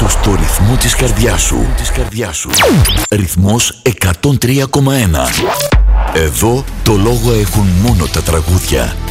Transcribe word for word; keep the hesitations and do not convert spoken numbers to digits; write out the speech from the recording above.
Ήσου στο ρυθμό της καρδιάς σου. Της καρδιάς σου. Ρυθμός εκατόν τρία κόμμα ένα. Εδώ το λόγο έχουν μόνο τα τραγούδια.